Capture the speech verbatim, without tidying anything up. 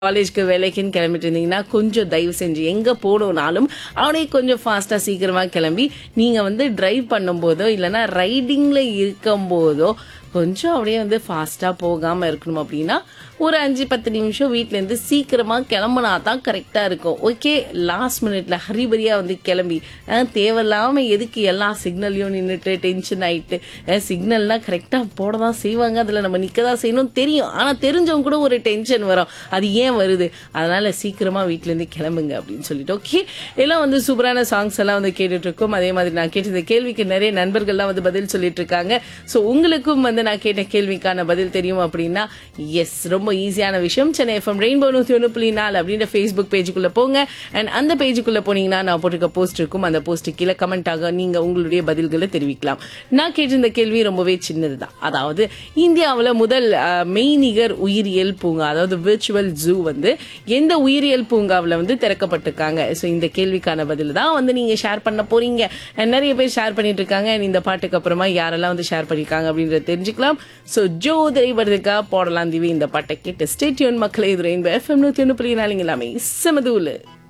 காலேஜ்க்கு வேலைக்குன்னு கிளம்பிட்டு இருந்தீங்கன்னா கொஞ்சம் தயவு செஞ்சு எங்க போகணும்னாலும் அப்படியே கொஞ்சம் ஃபாஸ்டா சீக்கிரமா கிளம்பி நீங்க வந்து டிரைவ் பண்ணும்போதோ இல்லைன்னா ரைடிங்ல இருக்கும் போதோ கொஞ்சம் அப்படியே வந்து ஃபாஸ்டா போகாம இருக்கணும். அப்படின்னா ஒரு அஞ்சு பத்து நிமிஷம் வீட்ல இருந்து சீக்கிரமா கிளம்புனா தான் கரெக்டா இருக்கும். ஓகே, லாஸ்ட் மினிட்ல ஹரிபரியா வந்து கிளம்பி அஹ், தேவையில்லாம எதுக்கு எல்லா சிக்னல்லையும் நின்றுட்டு டென்ஷன் ஆயிட்டு சிக்னல்னா கரெக்டா போட தான் செய்வாங்க, அதுல நம்ம நிக்கதான் செய்யணும் தெரியும். ஆனா தெரிஞ்சவங்க கூட ஒரு டென்ஷன் வரும், அது ஏன் வருது? அதனால சீக்கிரமா வீட்ல இருந்து கிளம்புங்க அப்படின்னு சொல்லிட்டு ஓகே, எல்லாம் வந்து சூப்பரான சாங்ஸ் எல்லாம் வந்து கேட்டுட்டு இருக்கோம். அதே மாதிரி நான் கேட்ட இந்த கேள்விக்கு நிறைய நண்பர்கள்லாம் வந்து பதில் சொல்லிட்டு இருக்காங்க. ஸோ உங்களுக்கும் வந்து நான் கேட்ட கேள்விக்கான பதில் தெரியும் அப்படின்னா எஸ், ரொம்ப ஈஸியான விஷயம். சென்னை எஃப்எம் ரெயின்போ நூத்தி ஒன்று புள்ளி நாலு அப்படின்ற ஃபேஸ்புக் பேஜுக்குள்ள போங்க. அண்ட் அந்த பேஜுக்குள்ள போனீங்கன்னா நான் போட்டிருக்க போஸ்ட் இருக்கும், அந்த போஸ்ட் கீழே கமெண்ட் ஆக நீங்க உங்களுடைய பதில்களை தெரிவிக்கலாம். நான் கேட்டிருந்த கேள்வி ரொம்பவே சின்னதுதான். அதாவது இந்தியாவில் முதல் அஹ், மெய்நிகர் உயிரியல் பூங்கா, அதாவது விர்ச்சுவல் ஜூ வந்து எந்த உயிரியல் பூங்காவில் வந்து திறக்கப்பட்டிருக்காங்க. ஸோ இந்த கேள்விக்கான பதில் தான் வந்து நீங்க ஷேர் பண்ண போறீங்க. And நிறைய பேர் ஷேர் பண்ணிட்டு இருக்காங்க. And இந்த பாட்டுக்கு அப்புறமா யாரெல்லாம் வந்து ஷேர் பண்ணிருக்காங்க அப்படின்றத தெரிஞ்சுக்கலாம். ஸோ ஜோ திரைப்படத்துக்கா போடலாம் தீவி இந்த பாட்டை கேட்டு ஸ்டே டியூன் மக்களே. இது ரெயின்போ எஃப்எம் நூத்தி ஒன்று புள்ளி நாலு எல்லாமே செமதூலு.